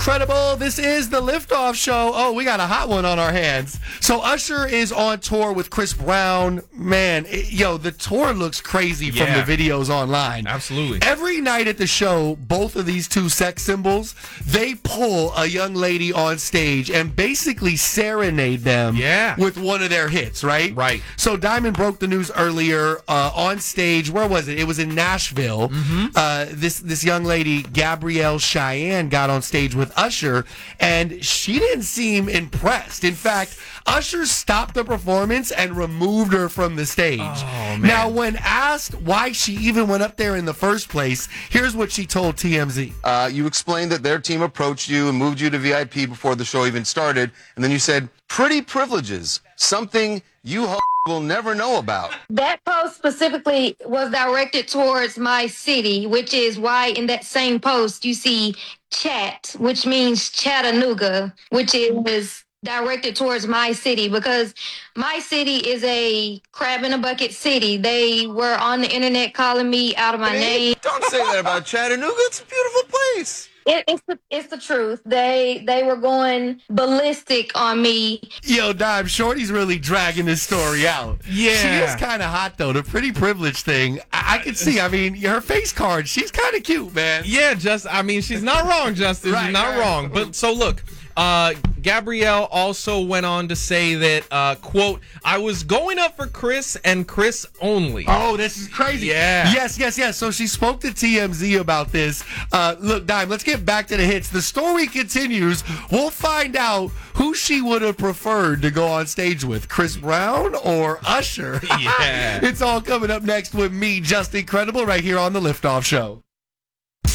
Incredible. This is the Liftoff Show. Oh, we got a hot one on our hands. So Usher is on tour with Chris Brown. Man, the tour looks crazy from the videos online. Absolutely. Every night at the show, both of these two sex symbols, they pull a young lady on stage and basically serenade them with one of their hits, right? Right. So Diamond broke the news earlier on stage. Where was it? It was in Nashville. This young lady, Gabrielle Cheyenne, got on stage with Usher, and she didn't seem impressed. In fact, Usher stopped the performance and removed her from the stage. Oh, man. Now, when asked why she even went up there in the first place, here's what she told TMZ. You explained that their team approached you and moved you to VIP before the show even started, and then you said, pretty privileges, something you will never know about. That post specifically was directed towards my city, which is why in that same post you see chat, which means Chattanooga, which is directed towards my city, because my city is a crab in a bucket city. They were on the internet calling me out of my name. Don't say that about Chattanooga. It's a beautiful place. It's the truth. They were going ballistic on me. Yo, Dime, Shorty's really dragging this story out. Yeah. She is kind of hot, though. The pretty privilege thing, I can see. I mean, her face card, she's kind of cute, man. Yeah, she's not wrong, Justin. She's not wrong. But so look, Gabrielle also went on to say that, quote, I was going up for Chris and Chris only. Oh, this is crazy. Yeah. Yes. So she spoke to TMZ about this. Look, Dime, let's get back to the hits. The story continues. We'll find out who she would have preferred to go on stage with, Chris Brown or Usher. Yeah. It's all coming up next with me, Just Incredible, right here on The Liftoff Show.